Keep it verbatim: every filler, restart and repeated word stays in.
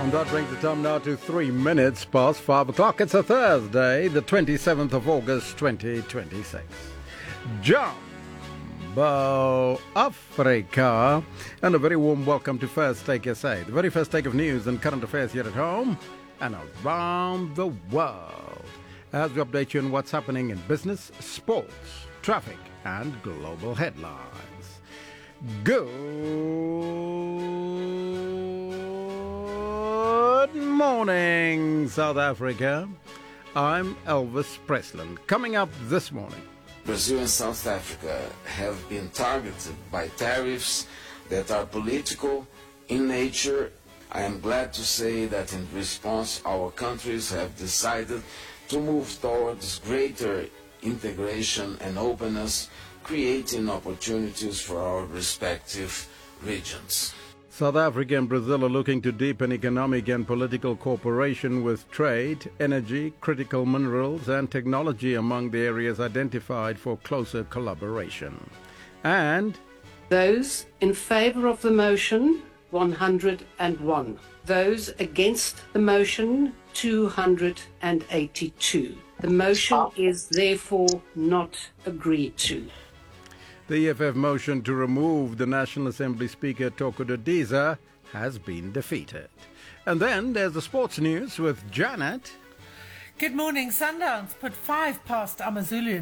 And that brings the time now to three minutes past five o'clock. It's a Thursday, the twenty-seventh of August, twenty twenty-six. Jumbo Africa, and a very warm welcome to First Take S A, the very first take of news and current affairs here at home and around the world, as we update you on what's happening in business, sports, traffic, and global headlines. Good morning, South Africa. I'm Elvis Presland. Coming up this morning, Brazil and South Africa have been targeted by tariffs that are political in nature. I am glad to say that in response, our countries have decided to move towards greater integration and openness, creating opportunities for our respective regions. South Africa and Brazil are looking to deepen economic and political cooperation with trade, energy, critical minerals, and technology among the areas identified for closer collaboration. And those in favour of the motion, one hundred one. Those against the motion, two hundred eighty-two. The motion is therefore not agreed to. The E F F motion to remove the National Assembly Speaker Toko Didiza has been defeated. And then there's the sports news with Janet. Good morning. Sundowns put five past Amazulu